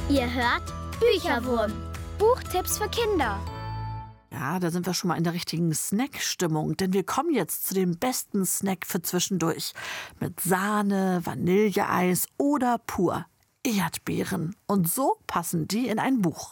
Ihr hört Bücherwurm. Buchtipps für Kinder. Ja, da sind wir schon mal in der richtigen Snack-Stimmung, denn wir kommen jetzt zu dem besten Snack für zwischendurch. Mit Sahne, Vanilleeis oder pur Erdbeeren. Und so passen die in ein Buch.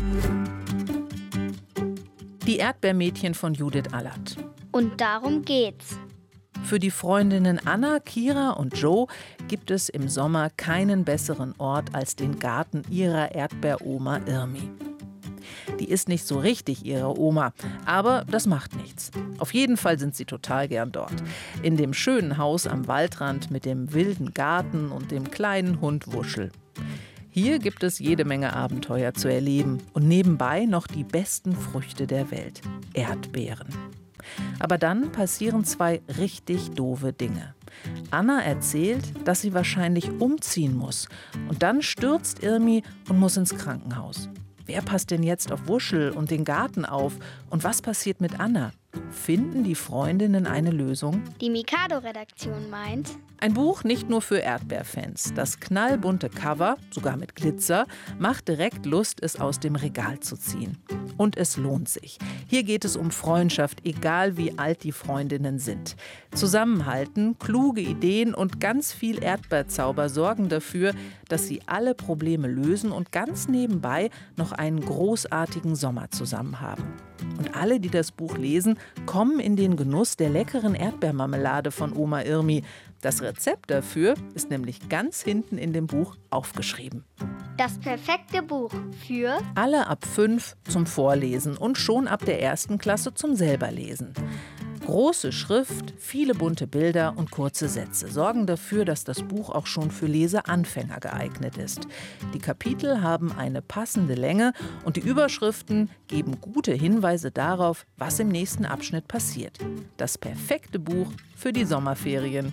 Die Erdbeermädchen von Judith Allert. Und darum geht's. Für die Freundinnen Anna, Kira und Joe gibt es im Sommer keinen besseren Ort als den Garten ihrer Erdbeeroma Irmi. Die ist nicht so richtig ihre Oma, aber das macht nichts. Auf jeden Fall sind sie total gern dort. In dem schönen Haus am Waldrand mit dem wilden Garten und dem kleinen Hund Wuschel. Hier gibt es jede Menge Abenteuer zu erleben und nebenbei noch die besten Früchte der Welt, Erdbeeren. Aber dann passieren zwei richtig doofe Dinge. Anna erzählt, dass sie wahrscheinlich umziehen muss. Und dann stürzt Irmi und muss ins Krankenhaus. Wer passt denn jetzt auf Wuschel und den Garten auf? Und was passiert mit Anna? Finden die Freundinnen eine Lösung? Die Mikado-Redaktion meint: Ein Buch nicht nur für Erdbeerfans. Das knallbunte Cover, sogar mit Glitzer, macht direkt Lust, es aus dem Regal zu ziehen. Und es lohnt sich. Hier geht es um Freundschaft, egal wie alt die Freundinnen sind. Zusammenhalten, kluge Ideen und ganz viel Erdbeerzauber sorgen dafür, dass sie alle Probleme lösen und ganz nebenbei noch einen großartigen Sommer zusammen haben. Und alle, die das Buch lesen, kommen in den Genuss der leckeren Erdbeermarmelade von Oma Irmi. Das Rezept dafür ist nämlich ganz hinten in dem Buch aufgeschrieben. Das perfekte Buch für Alle ab 5 zum Vorlesen und schon ab der 1. Klasse zum Selberlesen. Große Schrift, viele bunte Bilder und kurze Sätze sorgen dafür, dass das Buch auch schon für Leseanfänger geeignet ist. Die Kapitel haben eine passende Länge und die Überschriften geben gute Hinweise darauf, was im nächsten Abschnitt passiert. Das perfekte Buch für die Sommerferien.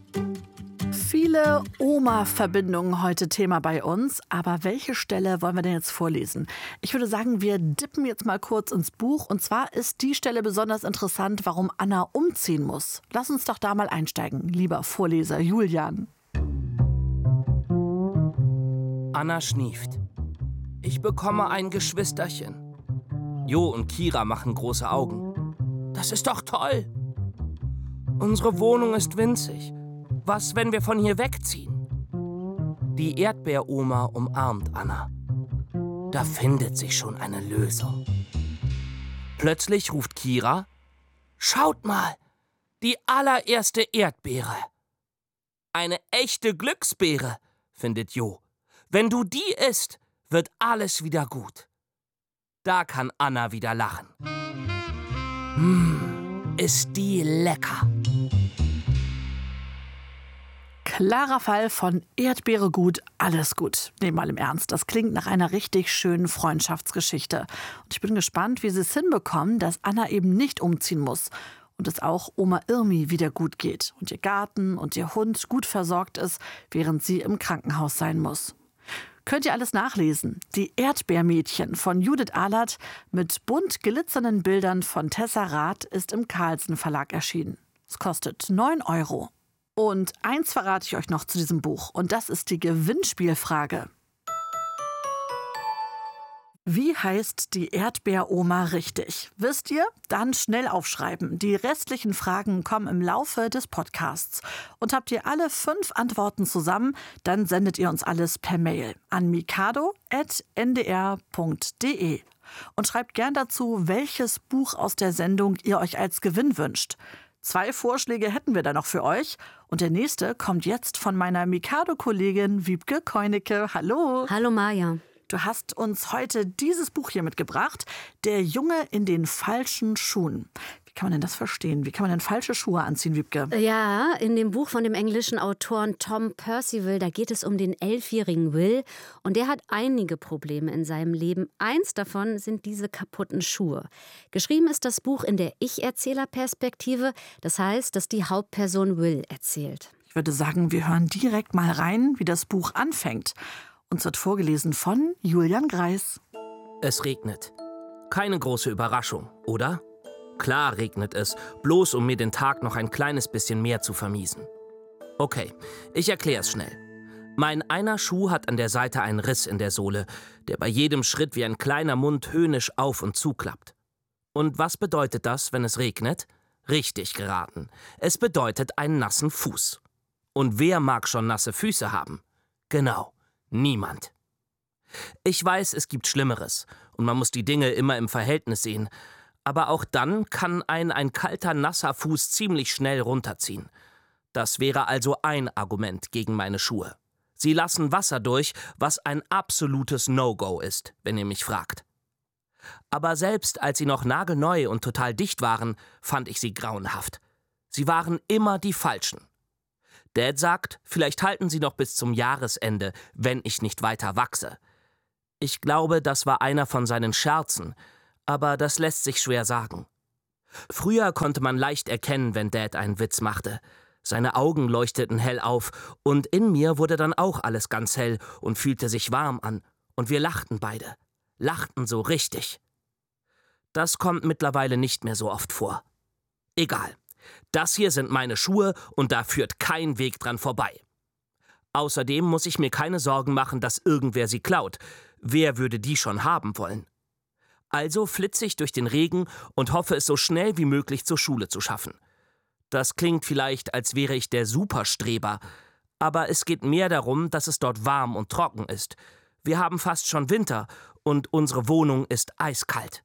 Viele Oma-Verbindungen heute Thema bei uns. Aber welche Stelle wollen wir denn jetzt vorlesen? Ich würde sagen, wir dippen jetzt mal kurz ins Buch. Und zwar ist die Stelle besonders interessant, warum Anna umziehen muss. Lass uns doch da mal einsteigen, lieber Vorleser Julian. Anna schnieft. Ich bekomme ein Geschwisterchen. Jo und Kira machen große Augen. Das ist doch toll. Unsere Wohnung ist winzig. Was, wenn wir von hier wegziehen? Die Erdbeeroma umarmt Anna. Da findet sich schon eine Lösung. Plötzlich ruft Kira: Schaut mal, die allererste Erdbeere. Eine echte Glücksbeere, findet Jo. Wenn du die isst, wird alles wieder gut. Da kann Anna wieder lachen. Ist die lecker. Klarer Fall von Erdbeere gut, alles gut. Nee, mal im Ernst, das klingt nach einer richtig schönen Freundschaftsgeschichte. Und ich bin gespannt, wie sie es hinbekommen, dass Anna eben nicht umziehen muss. Und es auch Oma Irmi wieder gut geht. Und ihr Garten und ihr Hund gut versorgt ist, während sie im Krankenhaus sein muss. Könnt ihr alles nachlesen. Die Erdbeermädchen von Judith Allert mit bunt glitzernden Bildern von Tessa Rath ist im Carlsen Verlag erschienen. Es kostet 9 €. Und eins verrate ich euch noch zu diesem Buch. Und das ist die Gewinnspielfrage. Wie heißt die Erdbeeroma richtig? Wisst ihr? Dann schnell aufschreiben. Die restlichen Fragen kommen im Laufe des Podcasts. Und habt ihr alle 5 Antworten zusammen, dann sendet ihr uns alles per Mail an mikado@ndr.de. Und schreibt gern dazu, welches Buch aus der Sendung ihr euch als Gewinn wünscht. 2 Vorschläge hätten wir da noch für euch. Und der nächste kommt jetzt von meiner Mikado-Kollegin Wiebke Keunecke. Hallo. Hallo Maja. Du hast uns heute dieses Buch hier mitgebracht, Der Junge in den falschen Schuhen. Wie kann man denn das verstehen? Wie kann man denn falsche Schuhe anziehen, Wiebke? Ja, in dem Buch von dem englischen Autoren Tom Percival, da geht es um den 11-jährigen Will. Und der hat einige Probleme in seinem Leben. Eins davon sind diese kaputten Schuhe. Geschrieben ist das Buch in der Ich-Erzähler-Perspektive. Das heißt, dass die Hauptperson Will erzählt. Ich würde sagen, wir hören direkt mal rein, wie das Buch anfängt. Uns wird vorgelesen von Julian Greis. Es regnet. Keine große Überraschung, oder? Klar regnet es, bloß um mir den Tag noch ein kleines bisschen mehr zu vermiesen. Okay, ich erkläre es schnell. Mein einer Schuh hat an der Seite einen Riss in der Sohle, der bei jedem Schritt wie ein kleiner Mund höhnisch auf und zuklappt. Und was bedeutet das, wenn es regnet? Richtig geraten. Es bedeutet einen nassen Fuß. Und wer mag schon nasse Füße haben? Genau, niemand. Ich weiß, es gibt Schlimmeres und man muss die Dinge immer im Verhältnis sehen. Aber auch dann kann ein kalter, nasser Fuß ziemlich schnell runterziehen. Das wäre also ein Argument gegen meine Schuhe. Sie lassen Wasser durch, was ein absolutes No-Go ist, wenn ihr mich fragt. Aber selbst als sie noch nagelneu und total dicht waren, fand ich sie grauenhaft. Sie waren immer die falschen. Dad sagt, vielleicht halten sie noch bis zum Jahresende, wenn ich nicht weiter wachse. Ich glaube, das war einer von seinen Scherzen, aber das lässt sich schwer sagen. Früher konnte man leicht erkennen, wenn Dad einen Witz machte. Seine Augen leuchteten hell auf und in mir wurde dann auch alles ganz hell und fühlte sich warm an. Und wir lachten beide. Lachten so richtig. Das kommt mittlerweile nicht mehr so oft vor. Egal. Das hier sind meine Schuhe und da führt kein Weg dran vorbei. Außerdem muss ich mir keine Sorgen machen, dass irgendwer sie klaut. Wer würde die schon haben wollen? Also flitze ich durch den Regen und hoffe, es so schnell wie möglich zur Schule zu schaffen. Das klingt vielleicht, als wäre ich der Superstreber, aber es geht mehr darum, dass es dort warm und trocken ist. Wir haben fast schon Winter und unsere Wohnung ist eiskalt.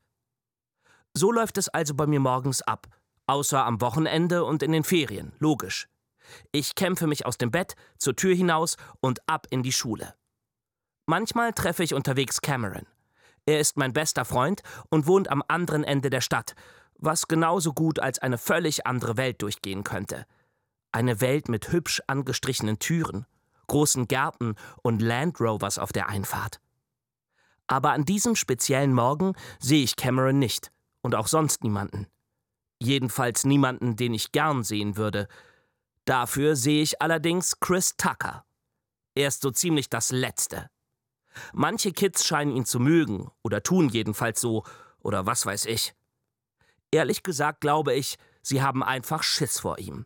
So läuft es also bei mir morgens ab, außer am Wochenende und in den Ferien, logisch. Ich kämpfe mich aus dem Bett, zur Tür hinaus und ab in die Schule. Manchmal treffe ich unterwegs Cameron. Er ist mein bester Freund und wohnt am anderen Ende der Stadt, was genauso gut als eine völlig andere Welt durchgehen könnte. Eine Welt mit hübsch angestrichenen Türen, großen Gärten und Land Rovers auf der Einfahrt. Aber an diesem speziellen Morgen sehe ich Cameron nicht und auch sonst niemanden. Jedenfalls niemanden, den ich gern sehen würde. Dafür sehe ich allerdings Chris Tucker. Er ist so ziemlich das Letzte. Manche Kids scheinen ihn zu mögen oder tun jedenfalls so oder was weiß ich. Ehrlich gesagt glaube ich, sie haben einfach Schiss vor ihm.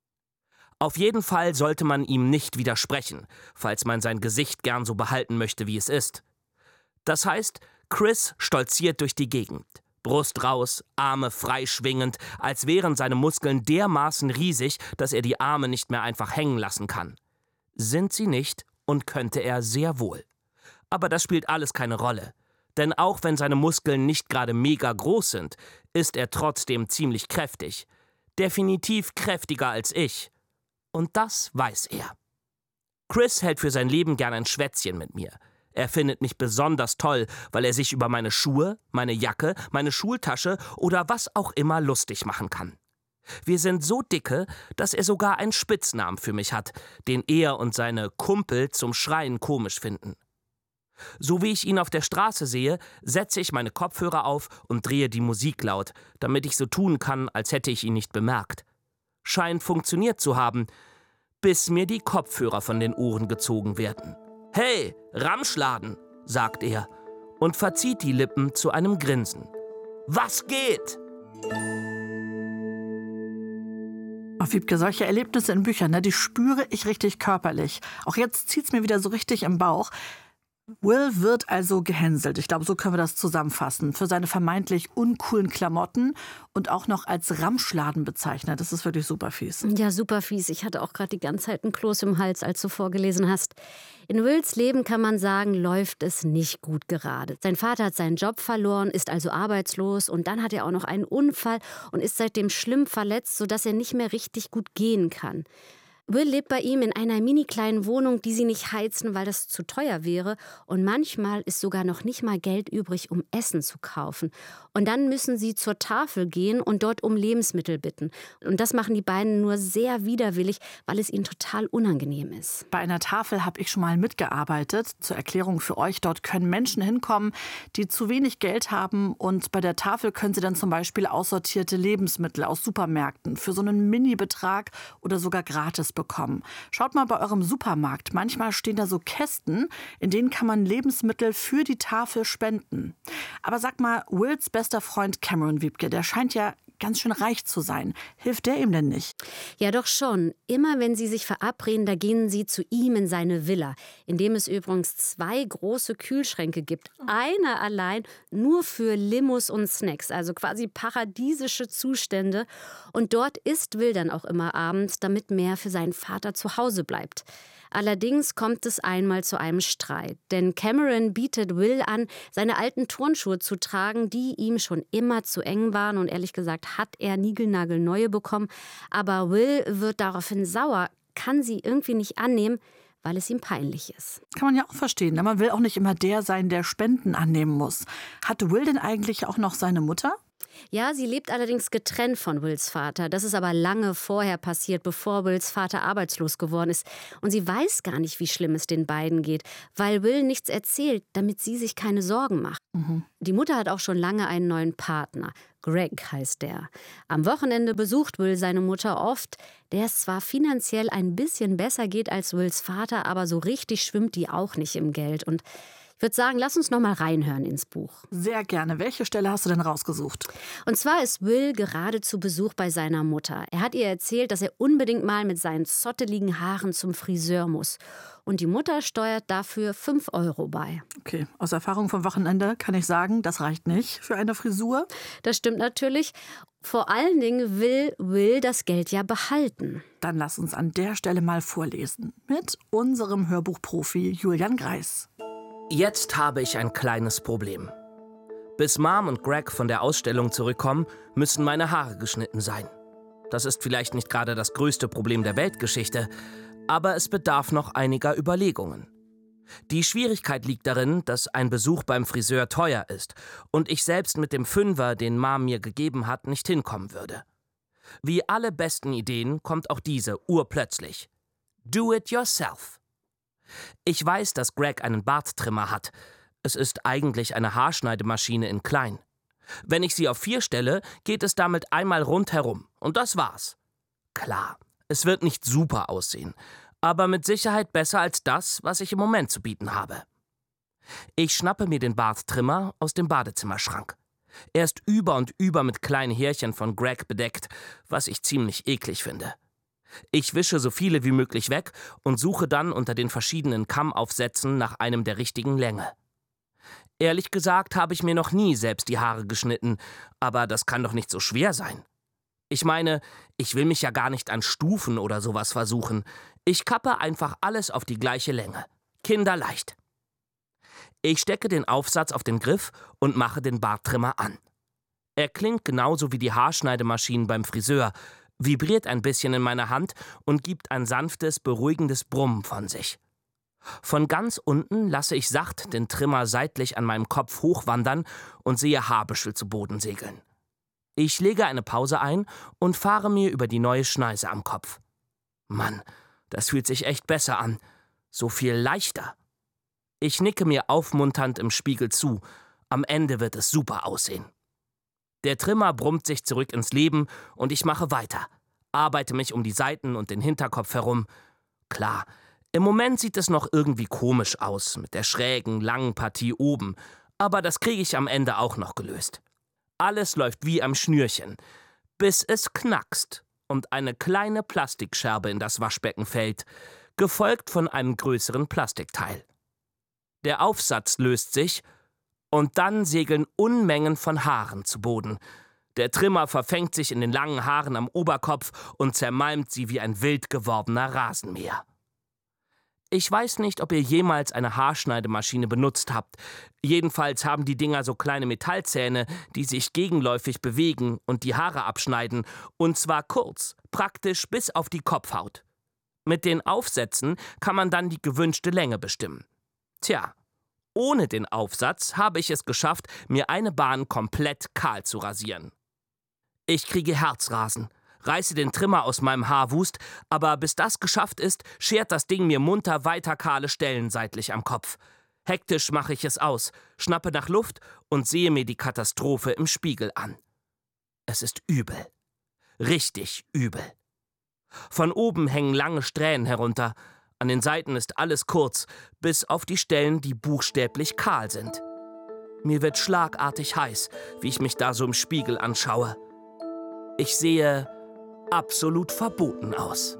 Auf jeden Fall sollte man ihm nicht widersprechen, falls man sein Gesicht gern so behalten möchte, wie es ist. Das heißt, Chris stolziert durch die Gegend. Brust raus, Arme frei schwingend, als wären seine Muskeln dermaßen riesig, dass er die Arme nicht mehr einfach hängen lassen kann. Sind sie nicht und könnte er sehr wohl. Aber das spielt alles keine Rolle. Denn auch wenn seine Muskeln nicht gerade mega groß sind, ist er trotzdem ziemlich kräftig. Definitiv kräftiger als ich. Und das weiß er. Chris hält für sein Leben gern ein Schwätzchen mit mir. Er findet mich besonders toll, weil er sich über meine Schuhe, meine Jacke, meine Schultasche oder was auch immer lustig machen kann. Wir sind so dicke, dass er sogar einen Spitznamen für mich hat, den er und seine Kumpel zum Schreien komisch finden. So wie ich ihn auf der Straße sehe, setze ich meine Kopfhörer auf und drehe die Musik laut, damit ich so tun kann, als hätte ich ihn nicht bemerkt. Scheint funktioniert zu haben, bis mir die Kopfhörer von den Ohren gezogen werden. »Hey, Ramschladen«, sagt er und verzieht die Lippen zu einem Grinsen. »Was geht?« Oh, Wiebke, solche Erlebnisse in Büchern, ne, die spüre ich richtig körperlich. Auch jetzt zieht es mir wieder so richtig im Bauch. Will wird also gehänselt. Ich glaube, so können wir das zusammenfassen. Für seine vermeintlich uncoolen Klamotten und auch noch als Ramschladen bezeichnet. Das ist wirklich super fies. Ja, super fies. Ich hatte auch gerade die ganze Zeit einen Kloß im Hals, als du vorgelesen hast. In Wills Leben kann man sagen, läuft es nicht gut gerade. Sein Vater hat seinen Job verloren, ist also arbeitslos und dann hat er auch noch einen Unfall und ist seitdem schlimm verletzt, sodass er nicht mehr richtig gut gehen kann. Will lebt bei ihm in einer mini kleinen Wohnung, die sie nicht heizen, weil das zu teuer wäre. Und manchmal ist sogar noch nicht mal Geld übrig, um Essen zu kaufen. Und dann müssen sie zur Tafel gehen und dort um Lebensmittel bitten. Und das machen die beiden nur sehr widerwillig, weil es ihnen total unangenehm ist. Bei einer Tafel habe ich schon mal mitgearbeitet. Zur Erklärung für euch, dort können Menschen hinkommen, die zu wenig Geld haben. Und bei der Tafel können sie dann zum Beispiel aussortierte Lebensmittel aus Supermärkten für so einen Mini-Betrag oder sogar gratis bekommen. Schaut mal bei eurem Supermarkt. Manchmal stehen da so Kästen, in denen kann man Lebensmittel für die Tafel spenden. Aber sag mal, Wills bester Freund Cameron, Wiebke, der scheint ja ganz schön reich zu sein. Hilft der ihm denn nicht? Ja, doch schon. Immer wenn sie sich verabreden, da gehen sie zu ihm in seine Villa, in dem es übrigens 2 große Kühlschränke gibt. Einer allein nur für Limos und Snacks, also quasi paradiesische Zustände. Und dort isst Will dann auch immer abends, damit mehr für seinen Vater zu Hause bleibt. Allerdings kommt es einmal zu einem Streit, denn Cameron bietet Will an, seine alten Turnschuhe zu tragen, die ihm schon immer zu eng waren, und ehrlich gesagt hat er niegelnagelneue bekommen. Aber Will wird daraufhin sauer, kann sie irgendwie nicht annehmen, weil es ihm peinlich ist. Kann man ja auch verstehen, denn man will auch nicht immer der sein, der Spenden annehmen muss. Hat Will denn eigentlich auch noch seine Mutter? Ja, sie lebt allerdings getrennt von Wills Vater. Das ist aber lange vorher passiert, bevor Wills Vater arbeitslos geworden ist. Und sie weiß gar nicht, wie schlimm es den beiden geht, weil Will nichts erzählt, damit sie sich keine Sorgen macht. Die Mutter hat auch schon lange einen neuen Partner. Greg heißt der. Am Wochenende besucht Will seine Mutter oft, der es zwar finanziell ein bisschen besser geht als Wills Vater, aber so richtig schwimmt die auch nicht im Geld. Und ich würde sagen, lass uns noch mal reinhören ins Buch. Sehr gerne. Welche Stelle hast du denn rausgesucht? Und zwar ist Will gerade zu Besuch bei seiner Mutter. Er hat ihr erzählt, dass er unbedingt mal mit seinen zotteligen Haaren zum Friseur muss. Und die Mutter steuert dafür 5 € bei. Okay, aus Erfahrung vom Wochenende kann ich sagen, das reicht nicht für eine Frisur. Das stimmt natürlich. Vor allen Dingen will Will das Geld ja behalten. Dann lass uns an der Stelle mal vorlesen. Mit unserem Hörbuchprofi Julian Greis. Jetzt habe ich ein kleines Problem. Bis Mom und Greg von der Ausstellung zurückkommen, müssen meine Haare geschnitten sein. Das ist vielleicht nicht gerade das größte Problem der Weltgeschichte, aber es bedarf noch einiger Überlegungen. Die Schwierigkeit liegt darin, dass ein Besuch beim Friseur teuer ist und ich selbst mit dem Fünfer, den Mom mir gegeben hat, nicht hinkommen würde. Wie alle besten Ideen kommt auch diese urplötzlich. Do it yourself. Ich weiß, dass Greg einen Barttrimmer hat. Es ist eigentlich eine Haarschneidemaschine in klein. Wenn ich sie auf 4 stelle, geht es damit einmal rundherum. Und das war's. Klar, es wird nicht super aussehen, aber mit Sicherheit besser als das, was ich im Moment zu bieten habe. Ich schnappe mir den Barttrimmer aus dem Badezimmerschrank. Er ist über und über mit kleinen Härchen von Greg bedeckt, was ich ziemlich eklig finde. Ich wische so viele wie möglich weg und suche dann unter den verschiedenen Kammaufsätzen nach einem der richtigen Länge. Ehrlich gesagt habe ich mir noch nie selbst die Haare geschnitten, aber das kann doch nicht so schwer sein. Ich meine, ich will mich ja gar nicht an Stufen oder sowas versuchen. Ich kappe einfach alles auf die gleiche Länge. Kinderleicht. Ich stecke den Aufsatz auf den Griff und mache den Barttrimmer an. Er klingt genauso wie die Haarschneidemaschinen beim Friseur, vibriert ein bisschen in meiner Hand und gibt ein sanftes, beruhigendes Brummen von sich. Von ganz unten lasse ich sacht den Trimmer seitlich an meinem Kopf hochwandern und sehe Haarbüschel zu Boden segeln. Ich lege eine Pause ein und fahre mir über die neue Schneise am Kopf. Mann, das fühlt sich echt besser an. So viel leichter. Ich nicke mir aufmunternd im Spiegel zu. Am Ende wird es super aussehen. Der Trimmer brummt sich zurück ins Leben und ich mache weiter. Arbeite mich um die Seiten und den Hinterkopf herum. Klar, im Moment sieht es noch irgendwie komisch aus mit der schrägen, langen Partie oben. Aber das kriege ich am Ende auch noch gelöst. Alles läuft wie am Schnürchen, bis es knackst und eine kleine Plastikscherbe in das Waschbecken fällt, gefolgt von einem größeren Plastikteil. Der Aufsatz löst sich und dann segeln Unmengen von Haaren zu Boden. Der Trimmer verfängt sich in den langen Haaren am Oberkopf und zermalmt sie wie ein wild gewordener Rasenmäher. Ich weiß nicht, ob ihr jemals eine Haarschneidemaschine benutzt habt. Jedenfalls haben die Dinger so kleine Metallzähne, die sich gegenläufig bewegen und die Haare abschneiden. Und zwar kurz, praktisch bis auf die Kopfhaut. Mit den Aufsätzen kann man dann die gewünschte Länge bestimmen. Tja, ohne den Aufsatz habe ich es geschafft, mir eine Bahn komplett kahl zu rasieren. Ich kriege Herzrasen, reiße den Trimmer aus meinem Haarwust, aber bis das geschafft ist, schert das Ding mir munter weiter kahle Stellen seitlich am Kopf. Hektisch mache ich es aus, schnappe nach Luft und sehe mir die Katastrophe im Spiegel an. Es ist übel. Richtig übel. Von oben hängen lange Strähnen herunter. An den Seiten ist alles kurz, bis auf die Stellen, die buchstäblich kahl sind. Mir wird schlagartig heiß, wie ich mich da so im Spiegel anschaue. Ich sehe absolut verboten aus.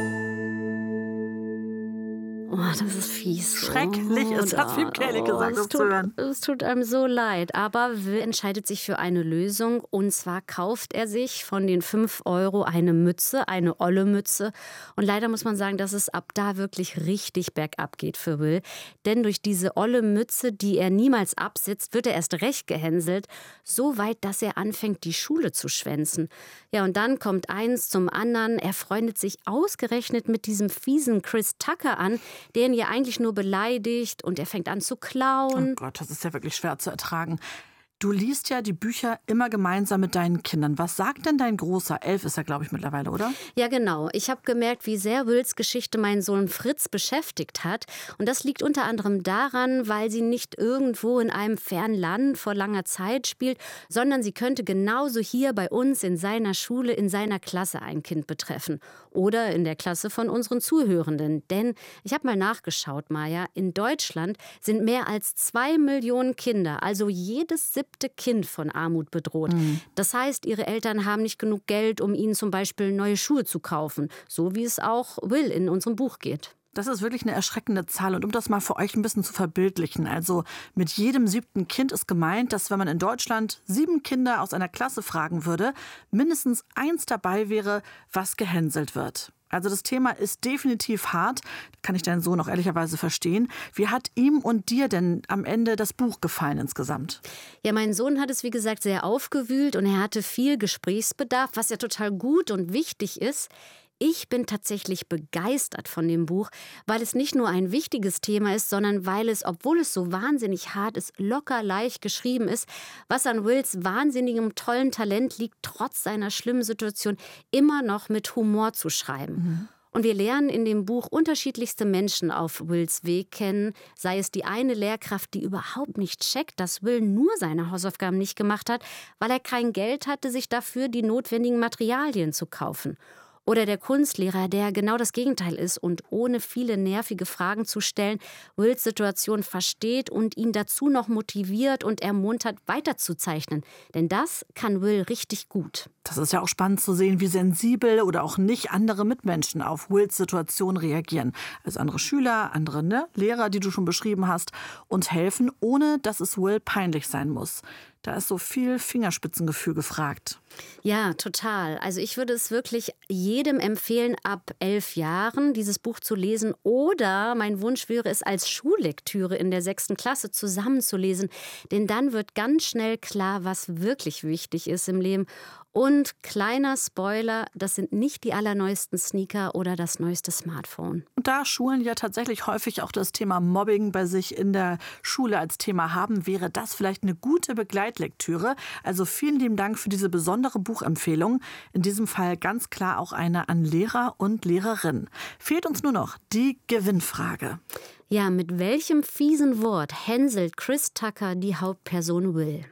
Oh, das ist fies. Schrecklich ist das, wie Kelly gesagt hat, zu hören. Es tut einem so leid. Aber Will entscheidet sich für eine Lösung. Und zwar kauft er sich von den 5 € eine Mütze, eine olle Mütze. Und leider muss man sagen, dass es ab da wirklich richtig bergab geht für Will. Denn durch diese olle Mütze, die er niemals absetzt, wird er erst recht gehänselt. So weit, dass er anfängt, die Schule zu schwänzen. Ja, und dann kommt eins zum anderen. Er freundet sich ausgerechnet mit diesem fiesen Chris Tucker an, der ihn ja eigentlich nur beleidigt, und er fängt an zu klauen. Oh Gott, das ist ja wirklich schwer zu ertragen. Du liest ja die Bücher immer gemeinsam mit deinen Kindern. Was sagt denn dein Großer? 11 ist er, glaube ich, mittlerweile, oder? Ja, genau. Ich habe gemerkt, wie sehr Wills Geschichte meinen Sohn Fritz beschäftigt hat. Und das liegt unter anderem daran, weil sie nicht irgendwo in einem fernen Land vor langer Zeit spielt, sondern sie könnte genauso hier bei uns in seiner Schule, in seiner Klasse ein Kind betreffen. Oder in der Klasse von unseren Zuhörenden. Denn ich habe mal nachgeschaut, Maja, in Deutschland sind mehr als 2 Millionen Kinder, also jedes 7. Kind von Armut bedroht. Das heißt, ihre Eltern haben nicht genug Geld, um ihnen zum Beispiel neue Schuhe zu kaufen. So wie es auch Will in unserem Buch geht. Das ist wirklich eine erschreckende Zahl. Und um das mal für euch ein bisschen zu verbildlichen, also mit jedem 7. Kind ist gemeint, dass wenn man in Deutschland 7 Kinder aus einer Klasse fragen würde, mindestens 1 dabei wäre, was gehänselt wird. Also das Thema ist definitiv hart, kann ich deinen Sohn auch ehrlicherweise verstehen. Wie hat ihm und dir denn am Ende das Buch gefallen insgesamt? Ja, mein Sohn hat es, wie gesagt, sehr aufgewühlt und er hatte viel Gesprächsbedarf, was ja total gut und wichtig ist. Ich bin tatsächlich begeistert von dem Buch, weil es nicht nur ein wichtiges Thema ist, sondern weil es, obwohl es so wahnsinnig hart ist, locker leicht geschrieben ist, was an Wills wahnsinnigem, tollen Talent liegt, trotz seiner schlimmen Situation immer noch mit Humor zu schreiben. Und wir lernen in dem Buch unterschiedlichste Menschen auf Wills Weg kennen, sei es die eine Lehrkraft, die überhaupt nicht checkt, dass Will nur seine Hausaufgaben nicht gemacht hat, weil er kein Geld hatte, sich dafür die notwendigen Materialien zu kaufen. Oder der Kunstlehrer, der genau das Gegenteil ist und ohne viele nervige Fragen zu stellen, Wills Situation versteht und ihn dazu noch motiviert und ermuntert, weiterzuzeichnen. Denn das kann Will richtig gut. Das ist ja auch spannend zu sehen, wie sensibel oder auch nicht andere Mitmenschen auf Wills Situation reagieren. Also andere Schüler, andere Lehrer, die du schon beschrieben hast, und helfen, ohne dass es Will peinlich sein muss. Da ist so viel Fingerspitzengefühl gefragt. Ja, total. Also ich würde es wirklich jedem empfehlen, ab 11 Jahren dieses Buch zu lesen. Oder mein Wunsch wäre es, als Schullektüre in der 6. Klasse zusammenzulesen. Denn dann wird ganz schnell klar, was wirklich wichtig ist im Leben. Und kleiner Spoiler, das sind nicht die allerneuesten Sneaker oder das neueste Smartphone. Und da Schulen ja tatsächlich häufig auch das Thema Mobbing bei sich in der Schule als Thema haben, wäre das vielleicht eine gute Begleitlektüre. Also vielen lieben Dank für diese besondere Buchempfehlung. In diesem Fall ganz klar auch eine an Lehrer und Lehrerinnen. Fehlt uns nur noch die Gewinnfrage. Ja, mit welchem fiesen Wort hänselt Chris Tucker die Hauptperson Will?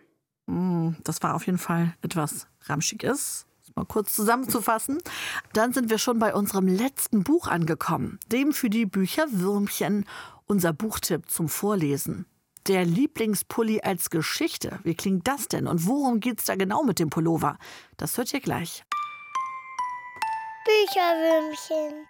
Das war auf jeden Fall etwas Ramschiges. Mal kurz zusammenzufassen. Dann sind wir schon bei unserem letzten Buch angekommen. Dem für die Bücherwürmchen. Unser Buchtipp zum Vorlesen. Der Lieblingspulli als Geschichte. Wie klingt das denn? Und worum geht's da genau mit dem Pullover? Das hört ihr gleich. Bücherwürmchen.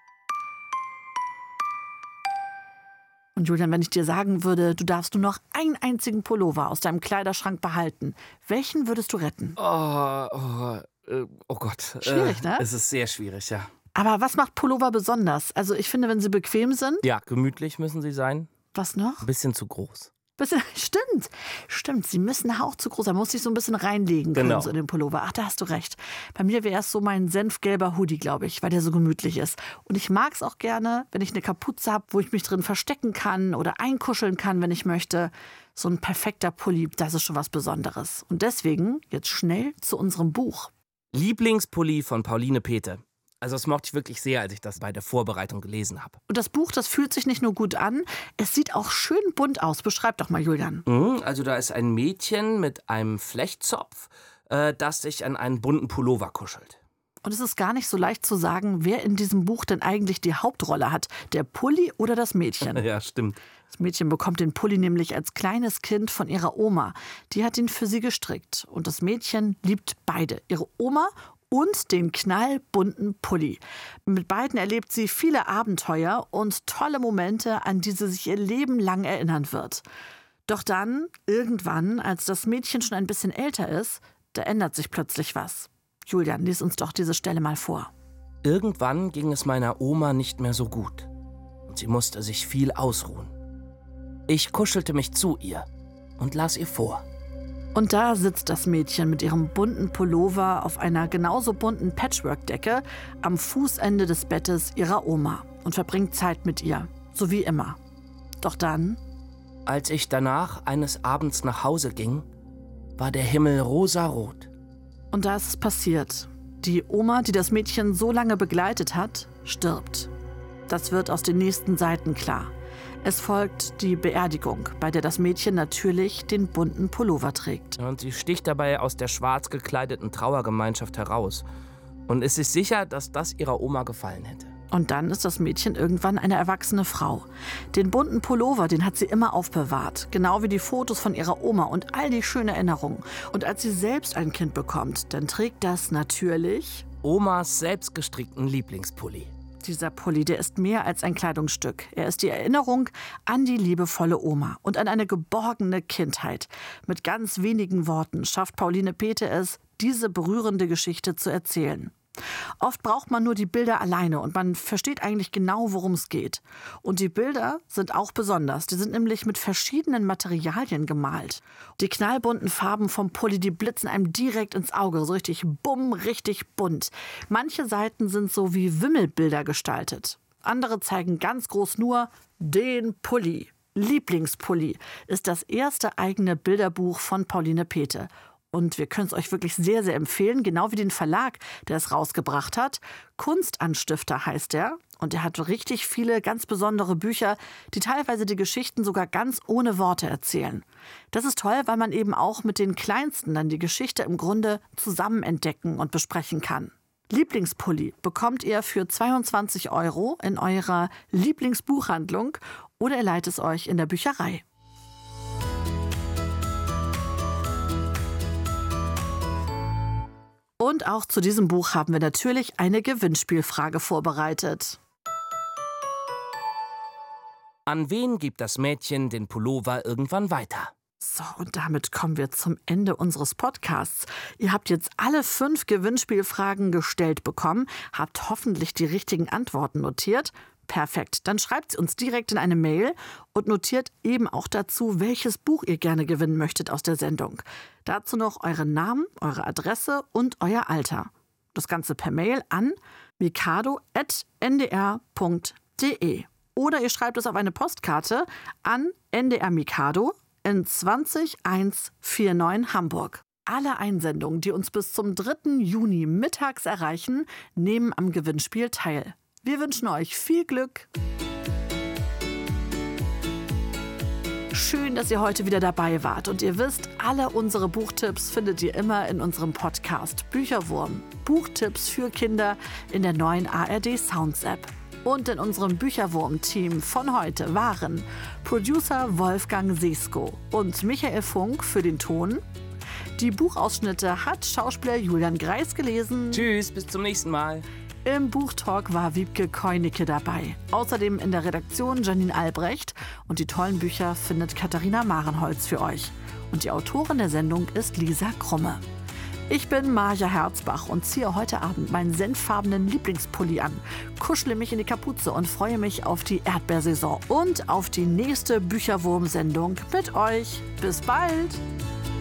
Und Julian, wenn ich dir sagen würde, du darfst nur noch einen einzigen Pullover aus deinem Kleiderschrank behalten, welchen würdest du retten? Oh Gott. Schwierig, ne? Es ist sehr schwierig, ja. Aber was macht Pullover besonders? Also ich finde, wenn sie bequem sind. Ja, gemütlich müssen sie sein. Was noch? Ein bisschen zu groß. Stimmt, sie müssen einen Hauch zu groß sein. Man muss sich so ein bisschen reinlegen können, Genau. so in den Pullover. Ach, da hast du recht. Bei mir wäre es so mein senfgelber Hoodie, glaube ich, weil der so gemütlich ist. Und ich mag es auch gerne, wenn ich eine Kapuze habe, wo ich mich drin verstecken kann oder einkuscheln kann, wenn ich möchte. So ein perfekter Pulli, das ist schon was Besonderes. Und deswegen jetzt schnell zu unserem Buch. Lieblingspulli von Pauline Pethe. Also das mochte ich wirklich sehr, als ich das bei der Vorbereitung gelesen habe. Und das Buch, das fühlt sich nicht nur gut an, es sieht auch schön bunt aus. Beschreib doch mal, Julian. Also da ist ein Mädchen mit einem Flechtzopf, das sich an einen bunten Pullover kuschelt. Und es ist gar nicht so leicht zu sagen, wer in diesem Buch denn eigentlich die Hauptrolle hat. Der Pulli oder das Mädchen? Ja, stimmt. Das Mädchen bekommt den Pulli nämlich als kleines Kind von ihrer Oma. Die hat ihn für sie gestrickt. Und das Mädchen liebt beide, ihre Oma und den knallbunten Pulli. Mit beiden erlebt sie viele Abenteuer und tolle Momente, an die sie sich ihr Leben lang erinnern wird. Doch dann, irgendwann, als das Mädchen schon ein bisschen älter ist, da ändert sich plötzlich was. Julian, lies uns doch diese Stelle mal vor. Irgendwann ging es meiner Oma nicht mehr so gut und sie musste sich viel ausruhen. Ich kuschelte mich zu ihr und las ihr vor. Und da sitzt das Mädchen mit ihrem bunten Pullover auf einer genauso bunten Patchwork-Decke am Fußende des Bettes ihrer Oma und verbringt Zeit mit ihr, so wie immer. Doch dann, als ich danach eines Abends nach Hause ging, war der Himmel rosarot. Und da ist es passiert. Die Oma, die das Mädchen so lange begleitet hat, stirbt. Das wird aus den nächsten Seiten klar. Es folgt die Beerdigung, bei der das Mädchen natürlich den bunten Pullover trägt. Und sie sticht dabei aus der schwarz gekleideten Trauergemeinschaft heraus und ist sich sicher, dass das ihrer Oma gefallen hätte. Und dann ist das Mädchen irgendwann eine erwachsene Frau. Den bunten Pullover, den hat sie immer aufbewahrt. Genau wie die Fotos von ihrer Oma und all die schönen Erinnerungen. Und als sie selbst ein Kind bekommt, dann trägt das natürlich Omas selbstgestrickten Lieblingspulli. Dieser Pulli, der ist mehr als ein Kleidungsstück. Er ist die Erinnerung an die liebevolle Oma und an eine geborgene Kindheit. Mit ganz wenigen Worten schafft Pauline Pethe es, diese berührende Geschichte zu erzählen. Oft braucht man nur die Bilder alleine und man versteht eigentlich genau, worum es geht. Und die Bilder sind auch besonders. Die sind nämlich mit verschiedenen Materialien gemalt. Die knallbunten Farben vom Pulli, die blitzen einem direkt ins Auge. So richtig bumm, richtig bunt. Manche Seiten sind so wie Wimmelbilder gestaltet. Andere zeigen ganz groß nur den Pulli. Lieblingspulli ist das erste eigene Bilderbuch von Pauline Pethe. Und wir können es euch wirklich sehr, sehr empfehlen, genau wie den Verlag, der es rausgebracht hat. Kunstanstifter heißt er. Und er hat richtig viele ganz besondere Bücher, die teilweise die Geschichten sogar ganz ohne Worte erzählen. Das ist toll, weil man eben auch mit den Kleinsten dann die Geschichte im Grunde zusammen entdecken und besprechen kann. Lieblingspulli bekommt ihr für 22 € in eurer Lieblingsbuchhandlung oder ihr leiht es euch in der Bücherei. Und auch zu diesem Buch haben wir natürlich eine Gewinnspielfrage vorbereitet. An wen gibt das Mädchen den Pullover irgendwann weiter? So, und damit kommen wir zum Ende unseres Podcasts. Ihr habt jetzt alle 5 Gewinnspielfragen gestellt bekommen, habt hoffentlich die richtigen Antworten notiert. Perfekt, dann schreibt sie uns direkt in eine Mail und notiert eben auch dazu, welches Buch ihr gerne gewinnen möchtet aus der Sendung. Dazu noch euren Namen, eure Adresse und euer Alter. Das Ganze per Mail an mikado@ndr.de. Oder ihr schreibt es auf eine Postkarte an NDR Mikado in 20149 Hamburg. Alle Einsendungen, die uns bis zum 3. Juni mittags erreichen, nehmen am Gewinnspiel teil. Wir wünschen euch viel Glück. Schön, dass ihr heute wieder dabei wart. Und ihr wisst, alle unsere Buchtipps findet ihr immer in unserem Podcast Bücherwurm. Buchtipps für Kinder in der neuen ARD Sounds App. Und in unserem Bücherwurm-Team von heute waren Producer Wolfgang Sesko und Michael Funk für den Ton. Die Buchausschnitte hat Schauspieler Julian Greis gelesen. Tschüss, bis zum nächsten Mal. Im Buchtalk war Wiebke Keunicke dabei. Außerdem in der Redaktion Janine Albrecht. Und die tollen Bücher findet Katharina Marenholz für euch. Und die Autorin der Sendung ist Lisa Krumme. Ich bin Maja Herzbach und ziehe heute Abend meinen senffarbenen Lieblingspulli an, kuschle mich in die Kapuze und freue mich auf die Erdbeersaison und auf die nächste Bücherwurm-Sendung mit euch. Bis bald!